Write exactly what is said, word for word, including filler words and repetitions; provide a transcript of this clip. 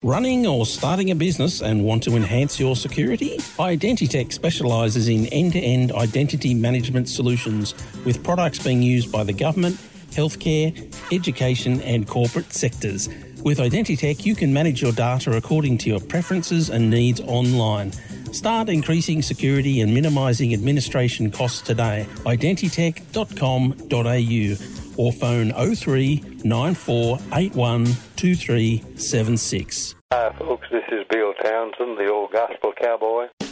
Running or starting a business and want to enhance your security? Identitech specialises in end-to-end identity management solutions with products being used by the government, healthcare, education and corporate sectors. With Identitech, you can manage your data according to your preferences and needs online. Start increasing security and minimising administration costs today. identitech dot com dot a u or phone oh three nine four eight one two three seven six. Hi folks, this is Bill Townsend, the old gospel cowboy.